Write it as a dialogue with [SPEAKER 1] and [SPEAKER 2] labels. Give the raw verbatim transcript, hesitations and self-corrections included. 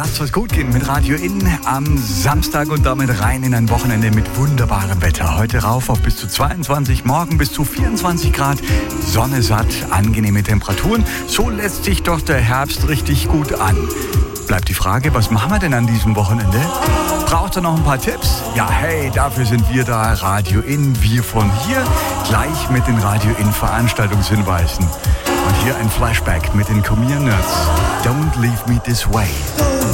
[SPEAKER 1] lasst es gut gehen mit Radio In am Samstag und damit rein in ein Wochenende mit wunderbarem Wetter. Heute rauf auf bis zu zweiundzwanzig, morgen bis zu vierundzwanzig Grad, Sonne satt, angenehme Temperaturen. So lässt sich doch der Herbst richtig gut an. Bleibt die Frage, was machen wir denn an diesem Wochenende? Braucht ihr noch ein paar Tipps? Ja, hey, dafür sind wir da, Radio In, wir von hier, gleich mit den Radio In Veranstaltungshinweisen. Und hier ein Flashback mit den Comedians. Don't leave me this way.